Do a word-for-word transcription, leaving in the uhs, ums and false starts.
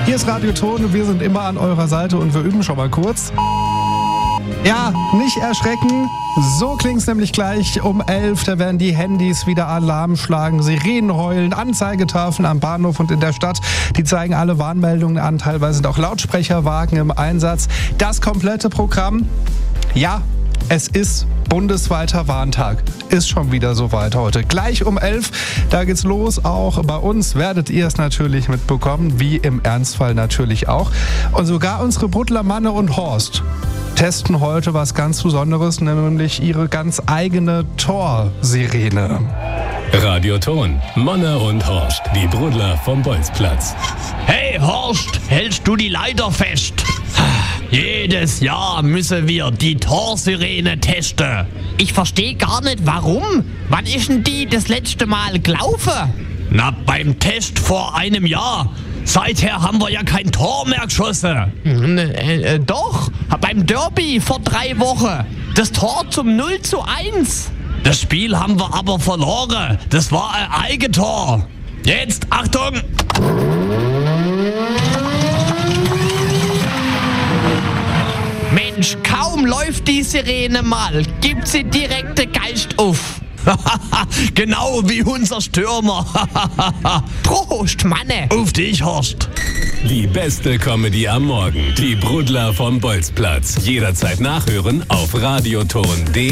Hier ist Radio Ton, wir sind immer an eurer Seite und wir üben schon mal kurz. Ja, nicht erschrecken. So klingt's nämlich gleich um elf. Da werden die Handys wieder Alarm schlagen, Sirenen heulen, Anzeigetafeln am Bahnhof und in der Stadt. Die zeigen alle Warnmeldungen an. Teilweise sind auch Lautsprecherwagen im Einsatz. Das komplette Programm, ja, es ist bundesweiter Warntag. Ist schon wieder soweit heute. Gleich um elf, da geht's los. Auch bei uns werdet ihr es natürlich mitbekommen, wie im Ernstfall natürlich auch. Und sogar unsere Butler Manne und Horst testen heute was ganz Besonderes, nämlich ihre ganz eigene Tor-Sirene. Radio Ton, Manne und Horst, die Brudler vom Bolzplatz. Hey Horst, hältst du die Leiter fest? Jedes Jahr müssen wir die Torsirene testen. Ich verstehe gar nicht, warum. Wann ist denn die das letzte Mal gelaufen? Na, beim Test vor einem Jahr. Seither haben wir ja kein Tor mehr geschossen. Äh, äh, doch, beim Derby vor drei Wochen. Das Tor zum null zu eins. Das Spiel haben wir aber verloren. Das war ein Eigentor. Jetzt, Achtung! Mensch, kaum läuft die Sirene mal, gibt sie direkt den Geist auf. Genau wie unser Stürmer. Prost, Manne. Auf dich, Horst. Die beste Comedy am Morgen. Die Brudler vom Bolzplatz. Jederzeit nachhören auf radioton punkt de.